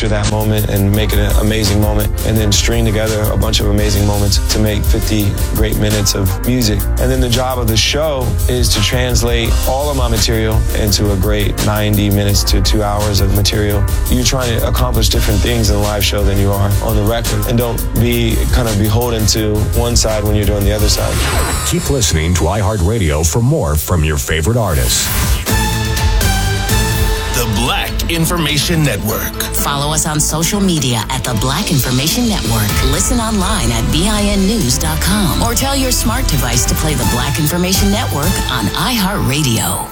capture that moment and make it an amazing moment, and then string together a bunch of amazing moments to make 50 great minutes of music. And then the job of the show is to translate all of my material into a great 90 minutes to 2 hours of material. You're trying to accomplish different things in a live show than you are on the record, and don't be kind of beholden to one side when you're doing the other side. Keep listening to iHeartRadio for more from your favorite artists. The Black Information Network. Follow us on social media at The Black Information Network. Listen online at BINnews.com or tell your smart device to play The Black Information Network on iHeartRadio.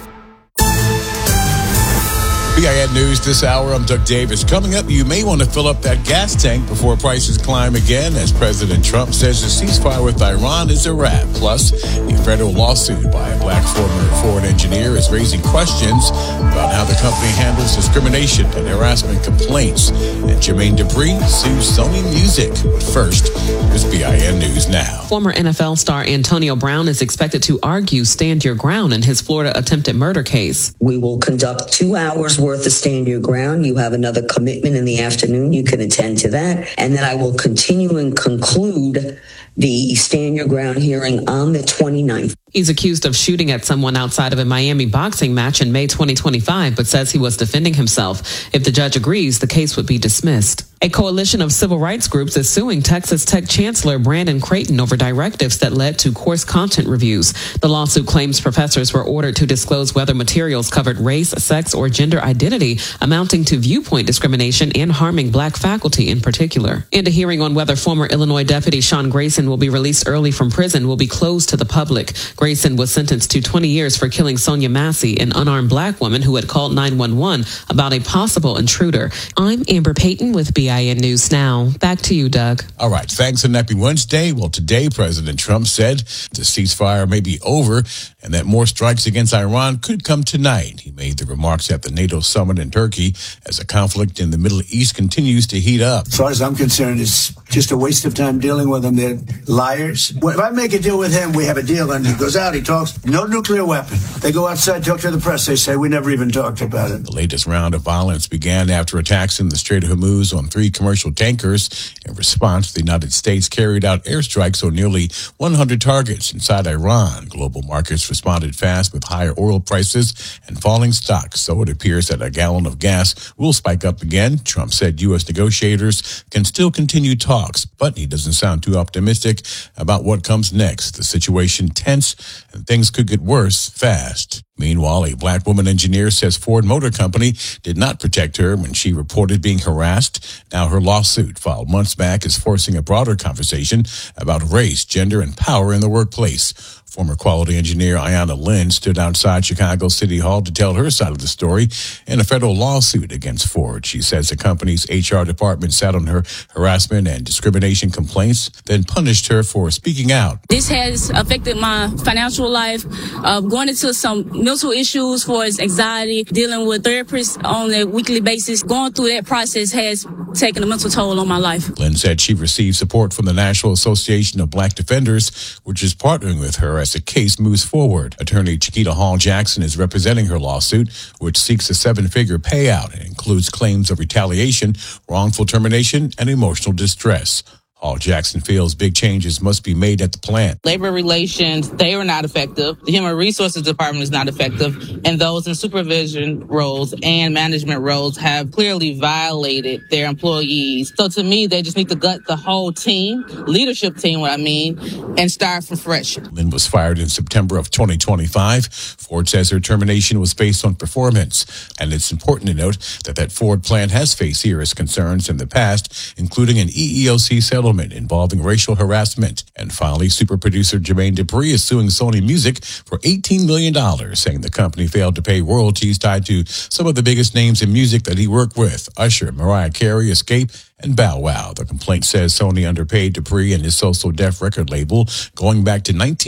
BIN News this hour. I'm Doug Davis. Coming up, you may want to fill up that gas tank before prices climb again, as President Trump says the ceasefire with Iran is a wrap. Plus, a federal lawsuit by a black former Ford engineer is raising questions about how the company handles discrimination and harassment complaints. And Jermaine Dupri sues Sony Music. But first, here's BIN News Now. Former NFL star Antonio Brown is expected to argue stand your ground in his Florida attempted murder case. We will conduct 2 hours worth of stand your ground. You have another commitment in the afternoon. You can attend to that. And then I will continue and conclude the stand your ground hearing on the 29th. He's accused of shooting at someone outside of a Miami boxing match in May 2025, but says he was defending himself. If the judge agrees, the case would be dismissed. A coalition of civil rights groups is suing Texas Tech Chancellor Brandon Creighton over directives that led to course content reviews. The lawsuit claims professors were ordered to disclose whether materials covered race, sex, or gender identity, amounting to viewpoint discrimination and harming black faculty in particular. And a hearing on whether former Illinois Deputy Sean Grayson will be released early from prison will be closed to the public. Grayson was sentenced to 20 years for killing Sonia Massey, an unarmed black woman who had called 911 about a possible intruder. I'm Amber Payton with BIN News Now. Back to you, Doug. All right. Thanks, and happy Wednesday. Well, today, President Trump said the ceasefire may be over and that more strikes against Iran could come tonight. He made the remarks at the NATO summit in Turkey as the conflict in the Middle East continues to heat up. As far as I'm concerned, it's just a waste of time dealing with them. They're liars. If I make a deal with him, we have a deal, and he goes out, he talks, no nuclear weapon. They go outside, talk to the press, they say, we never even talked about it. The latest round of violence began after attacks in the Strait of Hormuz on 3 commercial tankers. In response, the United States carried out airstrikes on nearly 100 targets inside Iran. Global markets responded fast with higher oil prices and falling stocks, so it appears that a gallon of gas will spike up again. Trump said U.S. negotiators can still continue talks, but he doesn't sound too optimistic about what comes next. The situation tense and things could get worse fast. Meanwhile, a black woman engineer says Ford Motor Company did not protect her when she reported being harassed. Now her lawsuit, filed months back, is forcing a broader conversation about race, gender, and power in the workplace. Former quality engineer Ayanna Lynn stood outside Chicago City Hall to tell her side of the story in a federal lawsuit against Ford. She says the company's HR department sat on her harassment and discrimination complaints, then punished her for speaking out. This has affected my financial life, going into some mental issues for anxiety, dealing with therapists on a weekly basis. Going through that process has taken a mental toll on my life. Lynn said she received support from the National Association of Black Defenders, which is partnering with her as the case moves forward. Attorney Chiquita Hall Jackson is representing her lawsuit, which seeks a 7-figure payout and includes claims of retaliation, wrongful termination, and emotional distress. Hall Jackson feels big changes must be made at the plant. Labor relations, they are not effective. The Human Resources Department is not effective. And those in supervision roles and management roles have clearly violated their employees. So to me, they just need to gut the whole team, leadership team, and start from fresh. Lynn was fired in September of 2025. Ford says her termination was based on performance. And it's important to note that Ford plant has faced serious concerns in the past, including an EEOC settlement involving racial harassment. And finally, super producer Jermaine Dupri is suing Sony Music for $18 million, saying the company failed to pay royalties tied to some of the biggest names in music that he worked with: Usher, Mariah Carey, Escape, and Bow Wow. The complaint says Sony underpaid Dupri and his So So Def record label going back to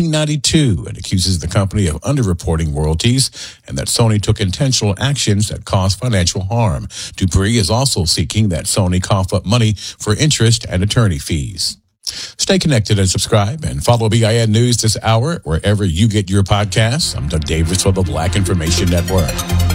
1992 and accuses the company of underreporting royalties and that Sony took intentional actions that caused financial harm. Dupri is also seeking that Sony cough up money for interest and attorney fees. Stay connected and subscribe and follow BIN News this hour wherever you get your podcasts. I'm Doug Davis for the Black Information Network.